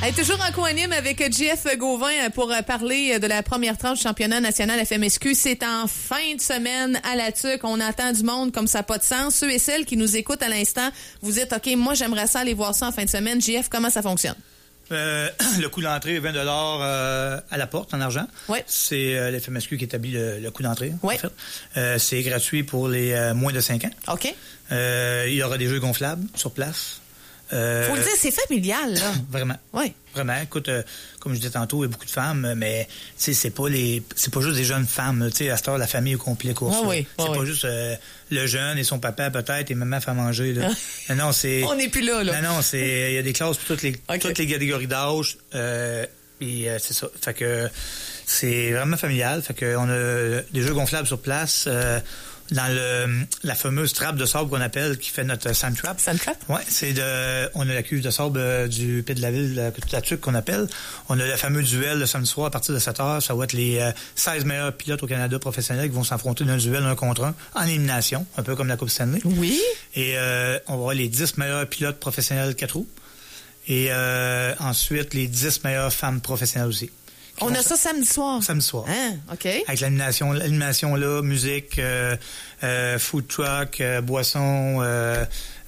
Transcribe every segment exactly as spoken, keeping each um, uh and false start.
Hey, toujours en co-anime avec Jeff Gauvin pour parler de la première tranche du championnat national F M S Q. C'est en fin de semaine à la Tuque. On attend du monde comme ça n'a pas de sens. Ceux et celles qui nous écoutent à l'instant, vous dites, OK, moi, j'aimerais ça aller voir ça en fin de semaine. Jeff, comment ça fonctionne? Euh, le coût d'entrée est vingt dollars euh, à la porte en argent. Oui. C'est euh, l'F M S Q qui établit le, le coût d'entrée. Oui. En fait. Euh, c'est gratuit pour les euh, moins de cinq ans. OK. Euh, il y aura des jeux gonflables sur place. Euh, Faut le dire, c'est familial, là. Vraiment. Oui. Vraiment. Écoute, euh, comme je disais tantôt, il y a beaucoup de femmes, mais tu sais, c'est pas les, c'est pas juste des jeunes femmes. Tu sais, à cette heure, la famille au complet course. Ah oui, c'est ah pas oui. juste euh, le jeune et son papa peut-être et maman fait manger. Là. non, non, c'est. On n'est plus là, là. Non, non, c'est. Il y a des classes pour toutes les, Okay. toutes les catégories d'âge. Euh, et euh, c'est ça. Fait que c'est vraiment familial. Fait que on a des jeux gonflables sur place. Euh, dans le la fameuse trappe de sable qu'on appelle, qui fait notre sand trap. Sand trap? Oui, c'est de. On a la cuve de sable euh, du Pied de la Ville, la, la Tuque qu'on appelle. On a le fameux duel le samedi soir à partir de sept heures. Ça va être les euh, seize meilleurs pilotes au Canada professionnels qui vont s'affronter dans un duel un contre un en élimination, un peu comme la Coupe Stanley. Oui. Et euh, on va avoir les dix meilleurs pilotes professionnels quatre roues. Et euh, ensuite, les dix meilleures femmes professionnelles aussi. On a ça samedi soir. Samedi soir. Hein? OK. Avec l'animation, l'animation là, musique, euh, euh, food truck, euh, boisson, euh,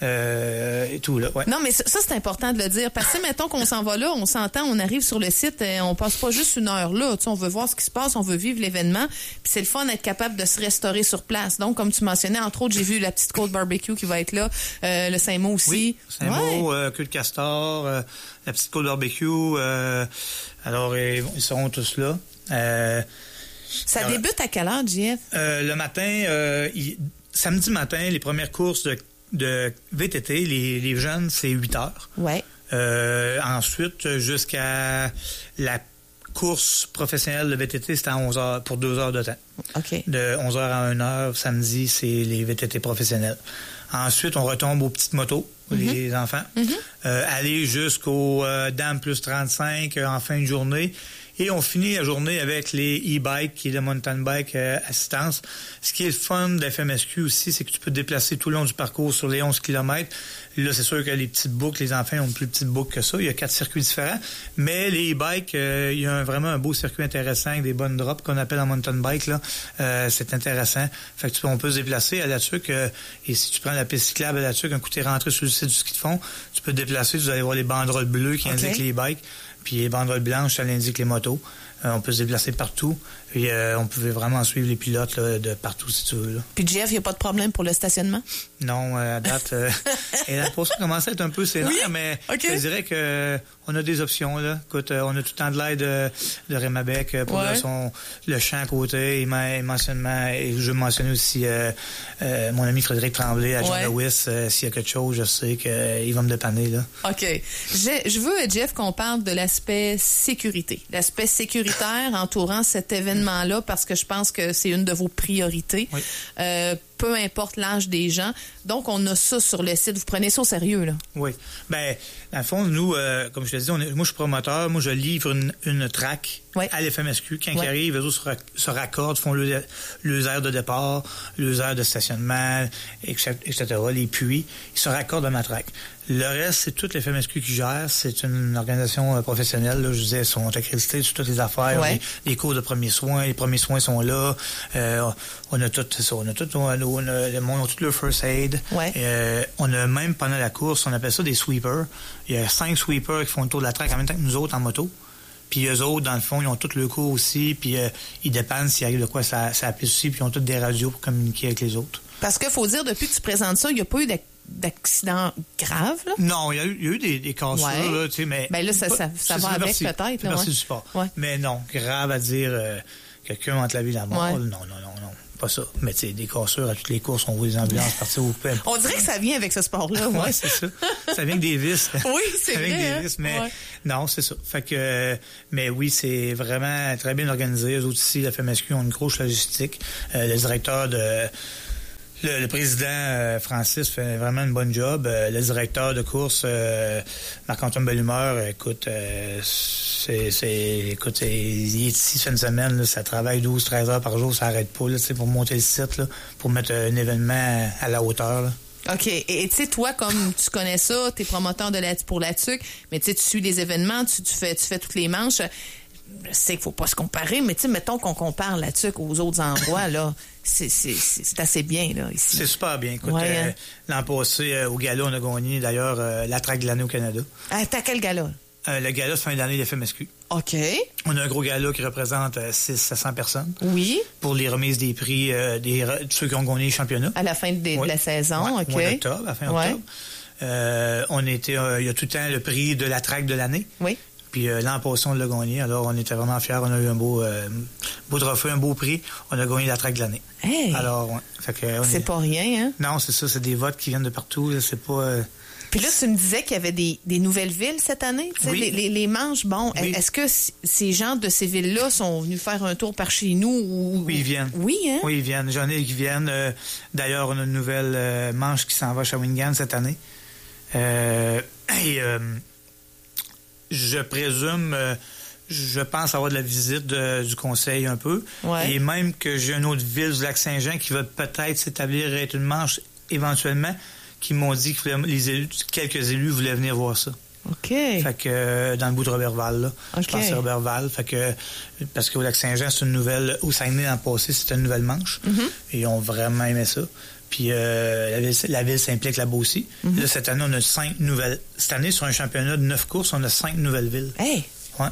euh, et tout là. Ouais. Non, mais ça, ça, c'est important de le dire. Parce que, mettons qu'on s'en va là, on s'entend, on arrive sur le site, euh, on passe pas juste une heure là. Tu sais, on veut voir ce qui se passe, on veut vivre l'événement. Puis c'est le fun d'être capable de se restaurer sur place. Donc, comme tu mentionnais, entre autres, j'ai vu la petite côte barbecue qui va être là, euh, le Saint-Mot aussi. Oui, Saint-Mot, ouais. euh, queue de castor, euh, la petite côte barbecue. Euh, alors, ils, ils seront tous là. Euh, Ça alors, débute à quelle heure, Jeff? Euh, le matin, euh, il, samedi matin, les premières courses de, de V T T, les, les jeunes, c'est huit heures. Ouais. Euh, ensuite, jusqu'à la course professionnelle de V T T, c'est à onze heures pour deux heures de temps. OK. De onze heures à une heure, samedi, c'est les V T T professionnels. Ensuite, on retombe aux petites motos, mm-hmm. les enfants. Mm-hmm. Euh, aller jusqu'au euh, Dam plus trente-cinq euh, en fin de journée. Et on finit la journée avec les e-bikes, qui est le mountain bike euh, assistance. Ce qui est le fun de F M S Q aussi, c'est que tu peux te déplacer tout le long du parcours sur les onze kilomètres. Là, c'est sûr que les petites boucles, les enfants ont plus petites boucles que ça. Il y a quatre circuits différents. Mais les e-bikes, euh, il y a un, vraiment un beau circuit intéressant avec des bonnes drops qu'on appelle en mountain bike. Là. Euh, c'est intéressant. Fait que tu, on peut se déplacer à la Tuque. Euh, et si tu prends la piste cyclable à la Tuque, un coup, tu es rentré sur le site du ski de fond, tu peux te déplacer, tu vas aller voir les banderoles bleues qui okay. indiquent les bikes. Puis les banderoles blanches, ça indique les motos. Euh, on peut se déplacer partout. Et euh, on pouvait vraiment suivre les pilotes là, de partout, si tu veux. Là. Puis Jeff, il n'y a pas de problème pour le stationnement? Non, euh, à date. Euh, et la poursuite commence à être un peu sévère, oui? mais okay. je dirais que euh, on a des options. Là. Écoute, euh, on a tout le temps de l'aide de, de Rémabec pour ouais. le, son, le champ à côté. Il m'a mentionnement, et je mentionnais aussi euh, euh, mon ami Frédéric Tremblay à John ouais. Lewis. Euh, s'il y a quelque chose, je sais qu'il euh, va me dépanner. Là. OK. Je, je veux, Jeff, qu'on parle de l'aspect sécurité. L'aspect sécuritaire entourant cet événement-là, parce que je pense que c'est une de vos priorités. Oui. Euh, peu importe l'âge des gens. Donc, on a ça sur le site. Vous prenez ça au sérieux, là? Oui. Bien, dans le fond, nous, euh, comme je te dis, on est, moi, je suis promoteur. Moi, je livre une, une track oui. à l'F M S Q. Quand oui. ils arrivent, eux autres se, se raccordent, font le, les aires de départ, les aires de stationnement, et cetera, les puits. Ils se raccordent à ma track. Le reste, c'est toute l'F M S Q qui gère. C'est une organisation euh, professionnelle. Là, je disais, ils sont accrédités sur toutes les affaires. Ouais. Les, les cours de premiers soins, les premiers soins sont là. Euh, on a tout ça. On a tout, on a, on a, le monde, on a tout le first aid. Ouais. Euh, on a même, pendant la course, on appelle ça des sweepers. Il y a cinq sweepers qui font le tour de la track en même temps que nous autres en moto. Puis eux autres, dans le fond, ils ont tout le cours aussi. Puis euh, ils dépannent s'il arrive de quoi ça, ça pisse aussi. Puis ils ont toutes des radios pour communiquer avec les autres. Parce qu'il faut dire, depuis que tu présentes ça, il n'y a pas eu d'accident grave, là? Non, il y a eu, il y a eu des, des cassures, ouais. là, tu sais, mais... Ben là, ça, ça, ça, ça va avec, merci, peut-être, là, merci ouais. du sport. Ouais. Mais non, grave à dire, euh, quelqu'un entre la vie et la mort, ouais. non, non, non, non, pas ça. Mais tu sais, des cassures à toutes les courses, on voit les ambulances partir au peu. On dirait que ça vient avec ce sport-là, ouais. ouais, c'est ça. Ça vient avec des vis. Oui, c'est vrai. Avec des vis, mais ouais. non, c'est ça. Fait que, euh, mais oui, c'est vraiment très bien organisé. Eux autres ici, la F M S Q ont une grosse logistique. Euh, le directeur de... Le, le président euh, Francis fait vraiment une bonne job. Euh, le directeur de course, euh, Marc-Antoine Bellumeur, écoute, euh, c'est, c'est, écoute, c'est, il est ici, ça fait une semaine, là, ça travaille douze à treize heures par jour, ça n'arrête pas là, pour monter le site, là, pour mettre un événement à, à la hauteur. Là. OK. Et tu sais, toi, comme tu connais ça, tu es promoteur de la, pour la T U C, mais tu sais, tu suis les événements, tu, tu, fais, tu fais toutes les manches. Je sais qu'il ne faut pas se comparer, mais tu sais, mettons qu'on compare la T U C aux autres endroits, là, c'est, c'est, c'est, c'est assez bien, là, ici. C'est super bien. Écoute, ouais, euh, hein? l'an passé, euh, au gala, on a gagné, d'ailleurs, euh, la traque de l'année au Canada. Ah, t'as quel gala? Euh, le gala de fin d'année de F M S Q. OK. On a un gros gala qui représente euh, six à cent personnes. Oui. Pour les remises des prix euh, des ceux qui ont gagné les championnats. À la fin de, oui. de la saison, ouais, OK. Au mois d'octobre, à la fin ouais. octobre. Euh, on était, euh, il y a tout le temps le prix de la traque de l'année. Oui. Puis euh, l'an passé, on l'a gagné. Alors, on était vraiment fiers. On a eu un beau, euh, beau trophée, un beau prix. On a gagné la traque de l'année. Hey. Alors, ouais. Fait que, on c'est est... pas rien, hein? Non, c'est ça. C'est des votes qui viennent de partout. Là. C'est pas... Euh... Puis là, tu me disais qu'il y avait des, des nouvelles villes cette année. Tu sais, oui. les, les, les manches, bon, oui. Est-ce que c- ces gens de ces villes-là sont venus faire un tour par chez nous? Ou... Oui, ils viennent. Oui, hein? Oui, ils viennent. J'en ai qui viennent. Euh, d'ailleurs, on a une nouvelle euh, manche qui s'en va à Shawinigan cette année. Euh, et euh, je présume, euh, je pense avoir de la visite de, du conseil un peu. Ouais. Et même que j'ai une autre ville du Lac-Saint-Jean qui va peut-être s'établir être une manche éventuellement, qui m'ont dit que les élus, quelques élus voulaient venir voir ça. OK. Fait que euh, dans le bout de Robertval, là. Okay. Je pense à Robertval. Fait que parce qu'au Lac-Saint-Jean, c'est une nouvelle. Au Saguenay, l'an passé, c'était une nouvelle manche. Mm-hmm. Et ils ont vraiment aimé ça. Puis euh, la ville, la ville s'implique là-bas aussi. Mm-hmm. Là, cette année, on a cinq nouvelles. Cette année, sur un championnat de neuf courses, on a cinq nouvelles villes. Hey! Ouais.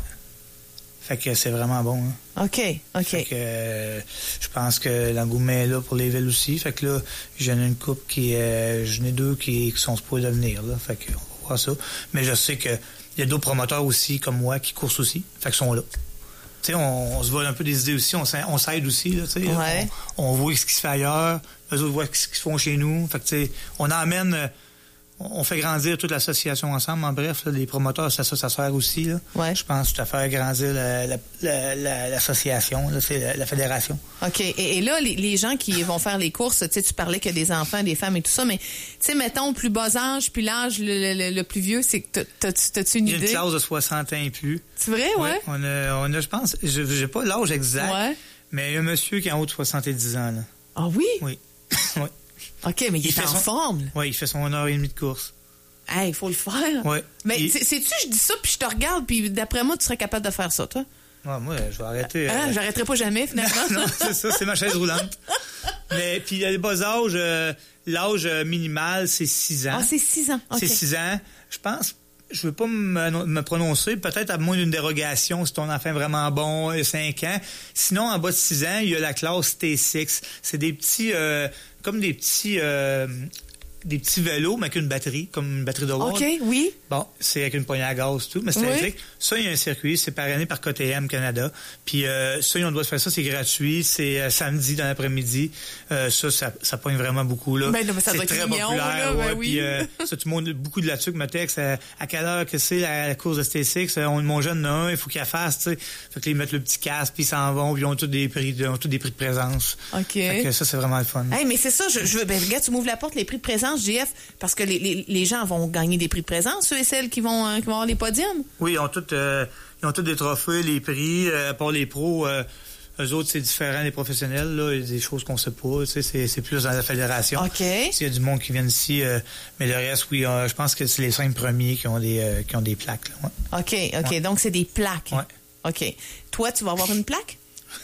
Fait que c'est vraiment bon. Hein. OK, OK. Fait que euh, je pense que l'engouement est là pour les villes aussi. Fait que là, j'en ai une couple qui euh, j'en ai deux qui, qui sont supposés venir. Là. Fait que on va voir ça. Mais je sais que il y a d'autres promoteurs aussi, comme moi, qui coursent aussi. Fait qu'ils sont là. Tu sais, on, on se vole un peu des idées aussi, on, on s'aide aussi, là, tu sais. Ouais. On, on voit ce qui se fait ailleurs, eux autres voient ce qu'ils font chez nous. Fait que, tu sais, on emmène, euh, on fait grandir toute l'association ensemble. En bref, là, les promoteurs, ça, ça, ça sert aussi, là. Ouais. Je pense, tout à faire grandir la, la, la, la, l'association, là, c'est la, la fédération. OK. Et, et là, les, les gens qui vont faire les courses, tu sais, tu parlais qu'il y a des enfants, des femmes et tout ça, mais, tu sais, mettons, le plus bas âge, puis l'âge le, le, le plus vieux, c'est que t'as-tu, t'as-tu une idée? Il y a une classe de soixante ans et plus. C'est vrai, ouais? ouais on, a, on a, je pense, je j'ai pas l'âge exact, ouais. mais il y a un monsieur qui est en haut de soixante-dix ans, là. Ah oui? Oui. oui. OK, mais il, il est en son... forme. Oui, il fait son heure et demie de course. Hey, il faut le faire. Oui. Mais il... sais-tu, je dis ça, puis je te regarde, puis d'après moi, tu serais capable de faire ça, toi? Ah, moi, je vais arrêter. Ah, euh... j'arrêterai pas jamais, finalement. non, c'est ça, c'est ma chaise roulante. Mais puis, il y a les bas âges, euh, l'âge minimal, c'est six ans. Ah, c'est six ans. Okay. C'est six ans. Je pense, je veux pas me, me prononcer, peut-être à moins d'une dérogation si ton enfant est vraiment bon, cinq ans. Sinon, en bas de six ans, il y a la classe T six. C'est des petits, euh, comme des petits... Euh, des petits vélos, mais avec une batterie, comme une batterie de Ward. OK, oui. Bon, c'est avec une poignée à gaz, tout, mais c'est électrique. Oui. Ça, il y a un circuit, c'est parrainé par K T M Canada. Puis euh, ça, on doit se faire ça, c'est gratuit. C'est euh, samedi dans l'après-midi. Euh, ça, ça, ça pogne vraiment beaucoup, là. Ben, non, mais ça c'est doit très être mignon, populaire, là, ouais. Ben oui. Puis euh, ça, tout le monde, beaucoup de là-dessus, me texte à, à quelle heure que c'est la, la course de T six. On, mon jeune en a un, il faut qu'il la fasse, tu sais. Fait que là, ils mettent le petit casque, puis ils s'en vont, puis ils ont tous des prix, ils ont tous des prix de présence. OK. Fait que ça, c'est vraiment le fun. Hey, mais c'est ça, je, je veux, ben, regarde, tu m'ouvres la porte, les prix de présence, J F, parce que les, les, les gens vont gagner des prix de présence, ceux et celles qui vont, euh, qui vont avoir les podiums. Oui, ils ont tous euh, ils ont tous des trophées, les prix, euh, à part les pros, euh, eux autres, c'est différent des professionnels, là, il y a des choses qu'on sait pas, tu sais, c'est, c'est plus dans la fédération. OK. S'il y a du monde qui vient ici, euh, mais le reste, oui, euh, je pense que c'est les cinq premiers qui ont des, euh, qui ont des plaques, là, ouais. OK, OK, ouais. Donc c'est des plaques. Ouais. OK. Toi, tu vas avoir une plaque?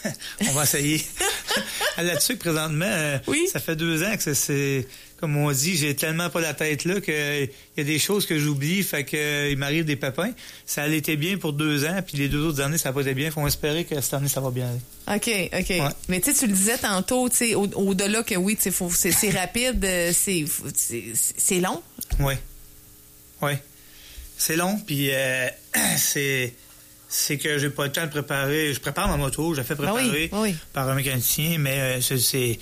On va essayer. Là-dessus, présentement, euh, oui. ça fait deux ans que c'est, c'est, comme on dit, j'ai tellement pas la tête là qu'il y a des choses que j'oublie, fait que euh, il m'arrive des pépins. Ça allait été bien pour deux ans, puis les deux autres années, ça n'a pas été bien. Faut espérer que cette année, ça va bien aller. OK, OK. Ouais. Mais tu sais, tu le disais tantôt, tu sais, au, au-delà que oui, tu sais, faut, c'est, c'est rapide, c'est, c'est, c'est long. Oui. Oui. C'est long, puis euh, c'est... c'est que j'ai pas le temps de préparer. Je prépare ma moto, je la fais préparer ah oui, oui. par un mécanicien, mais euh, c'est, c'est...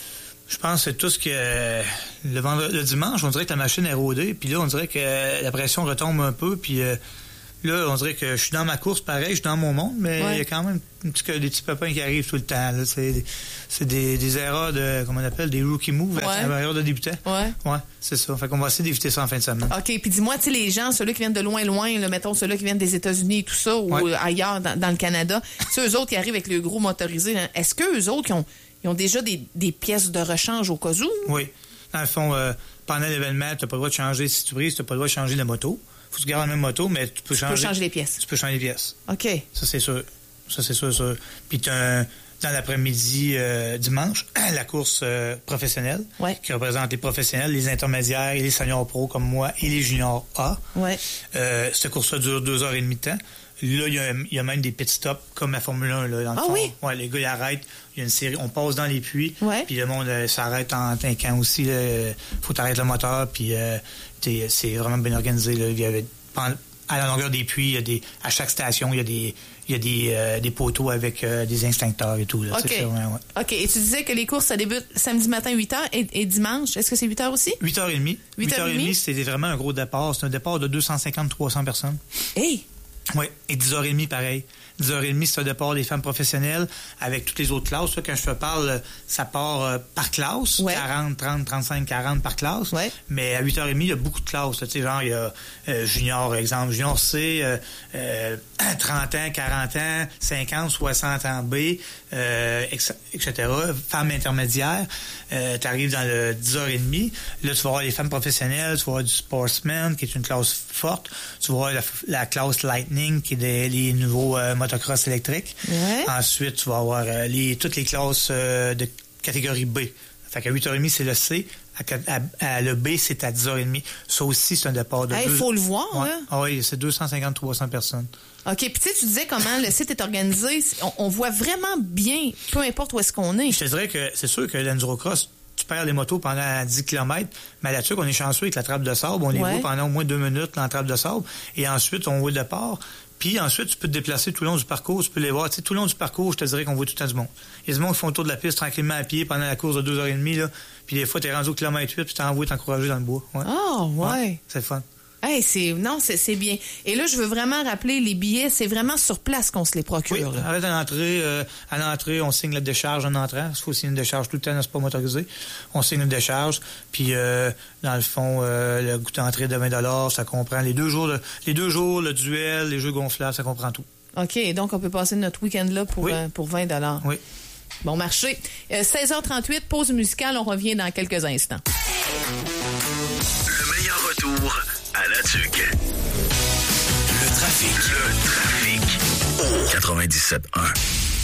Je pense que c'est tout ce que... Euh, le, vendredi, le dimanche, on dirait que la machine est rodée, puis là, on dirait que euh, la pression retombe un peu, puis euh, là, on dirait que je suis dans ma course, pareil, je suis dans mon monde, mais il ouais. y a quand même un petit, des petits pépins qui arrivent tout le temps. Là, c'est c'est des, des erreurs de... Comment on appelle? Des rookie moves, ouais. des erreurs de débutant. Ouais. Ouais, c'est ça. Fait qu'on va essayer d'éviter ça en fin de semaine. OK, puis dis-moi, tu sais, les gens, ceux-là qui viennent de loin, loin, là, mettons ceux-là qui viennent des États-Unis et tout ça, ou ouais. ailleurs dans, dans le Canada, ceux eux autres qui arrivent avec le gros motorisé, là, est-ce qu'eux autres qui ont... Ils ont déjà des, des pièces de rechange au cas où? Oui. Dans le fond, euh, pendant l'événement, tu n'as pas le droit de changer. Si tu brises, tu n'as pas le droit de changer de moto. Faut que tu gardes la même moto, mais tu peux tu changer. peux changer les pièces. Tu peux changer les pièces. OK. Ça, c'est sûr. Ça, c'est sûr, sûr. Puis tu as un... Dans l'après-midi, euh, dimanche, la course euh, professionnelle, ouais. qui représente les professionnels, les intermédiaires et les seniors pro comme moi et les juniors A. Ouais. Euh, cette course-là dure deux heures et demie de temps. Là, il y a, il y a même des pit stops comme la Formule un. Là, dans le ah fond. oui? Ouais, les gars, ils arrêtent. Il y a une série. On passe dans les puits. Ouais. Puis le monde euh, s'arrête en tinquant aussi. Il faut t'arrêter le moteur. Puis euh, c'est vraiment bien organisé. Là. Il y avait, à la longueur des puits, il y a des, à chaque station, il y a des, il y a des, euh, des poteaux avec euh, des extincteurs et tout. Là. OK. C'est ça, ouais, ouais. OK. Et tu disais que les courses, ça débute samedi matin huit heures et, et dimanche, est-ce que c'est huit heures aussi? huit heures trente. huit heures trente, c'était vraiment un gros départ. C'est un départ de deux cent cinquante à trois cents personnes. Hey! Oui, et dix heures trente, pareil. dix heures trente, c'est un départ des femmes professionnelles avec toutes les autres classes. Là, quand je te parle, ça part euh, par classe, ouais. quarante, trente, trente-cinq, quarante par classe. Ouais. Mais à huit heures trente, il y a beaucoup de classes. Tu sais, genre, il y a euh, junior, exemple, junior C, euh, euh, trente ans, quarante ans, cinquante, soixante ans B, euh, et cetera. Femmes intermédiaires. Euh, tu arrives dans le dix heures trente. Là, tu vas voir les femmes professionnelles, tu vas voir du sportsman, qui est une classe forte. Tu vas voir la, la classe Lightning, qui est des, les nouveaux euh, motocross électriques. Ouais. Ensuite, tu vas avoir euh, les, toutes les classes euh, de catégorie B. Fait qu'à huit heures trente, c'est le C. À, à, à le B, c'est à dix heures trente. Ça aussi, c'est un départ de... Il deux... faut le voir, ouais. là. Ah oui, c'est deux cent cinquante à trois cents personnes. OK. Puis tu sais, tu disais comment le site est organisé. On, on voit vraiment bien, peu importe où est-ce qu'on est. Je te dirais que c'est sûr que l'endurocross, tu perds les motos pendant dix kilomètres, mais là-dessus, on est chanceux avec la trappe de sable. On les ouais. voit pendant au moins deux minutes dans la trappe de sable. Et ensuite, on voit le départ. Puis ensuite, tu peux te déplacer tout le long du parcours. Tu peux les voir. Tu sais, tout le long du parcours, je te dirais qu'on voit tout le temps du monde. Il y a du monde qui font le tour de la piste tranquillement à pied pendant la course de deux heures trente. Là. Puis des fois, tu es rendu au kilomètre huit puis tu t'envoies t'encourager dans le bois. Ah, ouais. ouais. ouais. C'est le fun. Hey, c'est non, c'est, c'est bien. Et là, je veux vraiment rappeler, les billets, c'est vraiment sur place qu'on se les procure. Oui, arrête à l'entrée. Euh, à l'entrée, on signe la décharge en entrant. Il faut signer une décharge tout le temps, c'est pas motorisé. On signe une décharge. Puis, euh, dans le fond, euh, le goût d'entrée de vingt dollars, ça comprend les deux jours, de, les deux jours, le duel, les jeux gonflables, ça comprend tout. OK, donc on peut passer notre week-end là pour, oui. euh, pour vingt dollars. Oui. Bon marché. Euh, seize heures trente-huit, pause musicale, on revient dans quelques instants. Le meilleur retour à la tuque. Le trafic. Le trafic. Au quatre-vingt-dix-sept un.